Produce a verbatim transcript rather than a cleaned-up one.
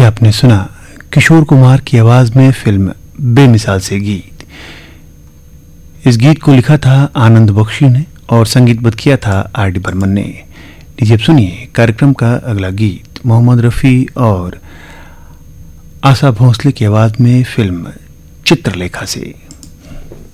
आपने सुना किशोर कुमार की आवाज में फिल्म बेमिसाल से गीत। इस गीत को लिखा था आनंद बख्शी ने और संगीतबद्ध किया था आर डी बर्मन ने। लीजिए अब सुनिए कार्यक्रम का अगला गीत मोहम्मद रफी और आशा भोसले की आवाज में फिल्म चित्रलेखा से।